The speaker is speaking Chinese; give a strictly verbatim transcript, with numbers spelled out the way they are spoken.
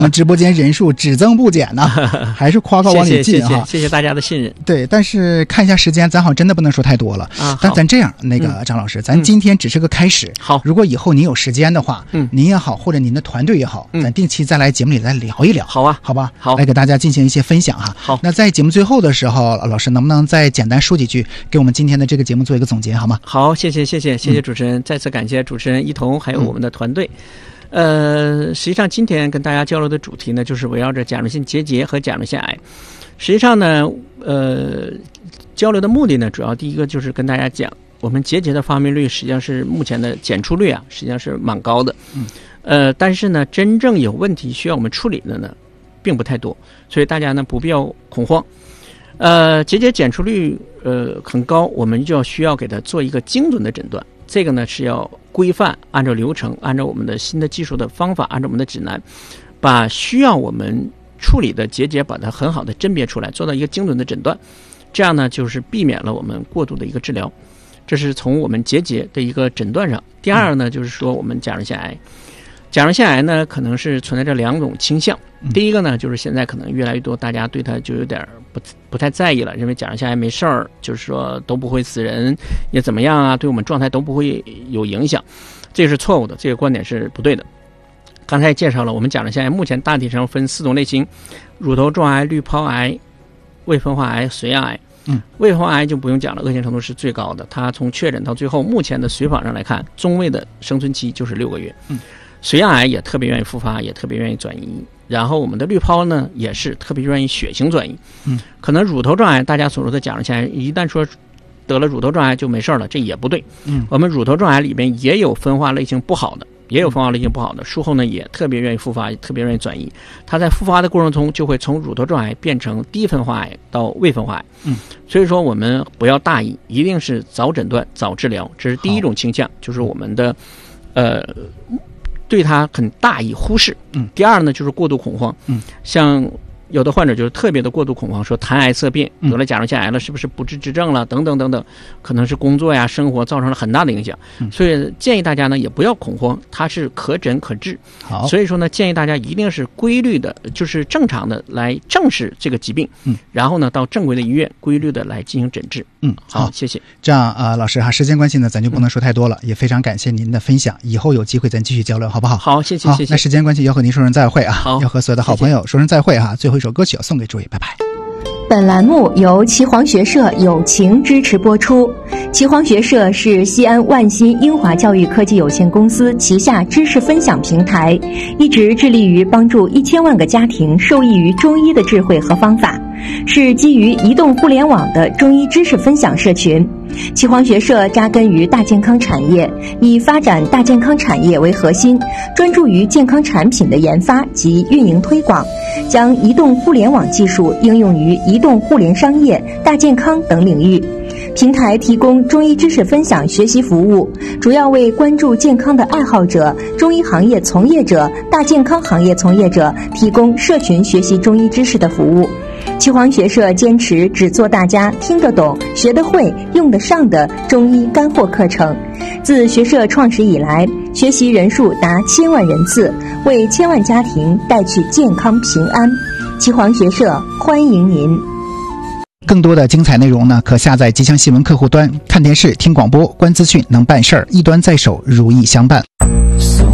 直播间人数只增不减呢，还是夸夸往里进哈。 谢谢谢谢大家的信任。 对，但是看一下时间，咱好像真的不能说太多了啊。但咱这样，那个、嗯、张老师，咱今天只是个开始。 好、嗯， 如果以后您有时间的话， 嗯， 您也好，或者您的团队也好，嗯，咱定期再来节目里来聊一聊。 好啊， 好吧， 好， 来给大家进行一些分享哈。 好， 那在节目最后的时候，老师能不能再简单说几句，给我们今天的这个节目做一个总结，好吗？ 好，谢谢谢谢谢谢主持人，嗯、再次感谢主持人一彤还有我们的团队。嗯、呃，实际上今天跟大家交流的主题呢，就是围绕着甲状腺结节和甲状腺癌。实际上呢，呃，交流的目的呢，主要第一个就是跟大家讲，我们结节的发病率实际上是目前的检出率啊，实际上是蛮高的。嗯。呃，但是呢，真正有问题需要我们处理的呢，并不太多，所以大家呢不必要恐慌。呃，结节检出率呃很高，我们就要需要给它做一个精准的诊断。这个呢是要规范，按照流程，按照我们的新的技术的方法，按照我们的指南，把需要我们处理的结节把它很好的甄别出来，做到一个精准的诊断。这样呢，就是避免了我们过度的一个治疗。这是从我们结节的一个诊断上。第二呢，就是说我们甲状腺癌。甲状腺癌呢，可能是存在着两种倾向。第一个呢，就是现在可能越来越多大家对它就有点不不太在意了，认为甲状腺癌没事儿，就是说都不会死人，也怎么样啊，对我们状态都不会有影响，这是错误的，这个观点是不对的。刚才也介绍了，我们甲状腺癌目前大体上分四种类型：乳头状癌、滤泡癌、未分化癌、髓样癌。 嗯， 未分化癌就不用讲了，恶性程度是最高的。它从确诊到最后，目前的随访上来看，中位的生存期就是六个月。嗯。髓样癌也特别愿意复发，也特别愿意转移。然后我们的滤泡呢，也是特别愿意血型转移。 嗯， 可能乳头状癌，大家所说的甲状腺癌，一旦说得了乳头状癌就没事了，这也不对。 嗯， 我们乳头状癌里边也有分化类型不好的，也有分化类型不好的，术后呢也特别愿意复发，也特别愿意转移。它在复发的过程中，就会从乳头状癌变成低分化癌到未分化癌。 嗯， 所以说我们不要大意，一定是早诊断、早治疗，这是第一种倾向，就是我们的呃。对它很大意忽视。 嗯。 第二呢，就是过度恐慌。 嗯。 像有的患者就是特别的过度恐慌，说谈癌色变， 得了甲状腺癌了，是不是不治之症了？等等等等，可能是工作呀、生活造成了很大的影响。 嗯。 所以建议大家呢，也不要恐慌，它是可诊可治。 好。 所以说呢，建议大家一定是规律的，就是正常的来正视这个疾病。 嗯。 然后呢，到正规的医院规律的来进行诊治。 嗯， 好，谢谢。 这样啊、呃，老师哈，时间关系呢，咱就不能说太多了，嗯、也非常感谢您的分享，以后有机会咱继续交流，好不好？ 好，谢谢，谢谢。 那时间关系要和您说声再会啊， 好， 要和所有的好朋友说声再会哈。最后一首歌曲要送给诸位，拜拜。 本栏目由岐黄学社友情支持播出。岐黄学社是西安万新英华教育科技有限公司旗下知识分享平台，一直致力于帮助一千万个家庭受益于中医的智慧和方法，是基于移动互联网的中医知识分享社群。岐黄学社扎根于大健康产业，以发展大健康产业为核心，专注于健康产品的研发及运营推广，将移动互联网技术应用于移动互联商业、大健康等领域。平台提供中医知识分享学习服务，主要为关注健康的爱好者、中医行业从业者、大健康行业从业者提供社群学习中医知识的服务。岐黄学社坚持只做大家听得懂、学得会、用得上的中医干货课程。自学社创始以来，学习人数达千万人次，为千万家庭带去健康平安。岐黄学社欢迎您。 更多的精彩内容呢，可下载吉祥新闻客户端，看电视、听广播、观资讯，能办事儿，一端在手，如意相伴。